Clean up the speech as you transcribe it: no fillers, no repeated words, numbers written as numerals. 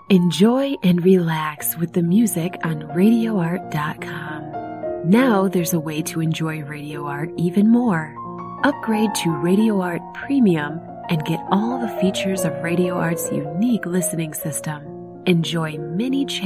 Enjoy and relax with the music on RadioArt.com. Now there's a way to enjoy Radio Art even more. Upgrade to Radio Art Premium and get all the features of Radio Art's unique listening system. Enjoy many